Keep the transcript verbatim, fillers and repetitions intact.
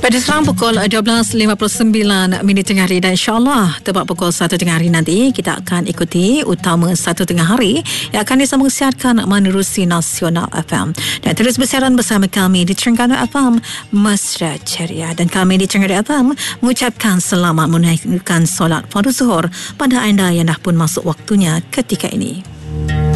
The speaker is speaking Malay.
Pada sekarang pukul dua belas lima puluh sembilan minit tengah hari, dan insyaAllah tepat pukul satu tengah hari nanti kita akan ikuti Utama Satu Tengah Hari yang akan disambung siarkan menerusi Nasional F M. Dan terus bersiaran bersama kami di Terengganu F M Mesra Ceria. Dan kami di Terengganu F M mengucapkan selamat menunaikan solat fardu zuhur pada anda yang dah pun masuk waktunya ketika ini.